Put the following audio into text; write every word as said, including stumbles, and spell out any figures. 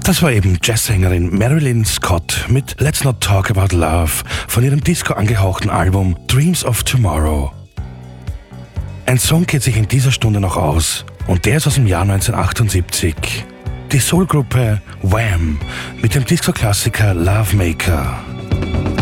Das war eben Jazzsängerin Marilyn Scott mit Let's Not Talk About Love von ihrem Disco angehauchten Album Dreams of Tomorrow. Ein Song geht sich in dieser Stunde noch aus und der ist aus dem Jahr neunzehnhundertachtundsiebzig. Die Soulgruppe Wham mit dem Disco-Klassiker Love Maker.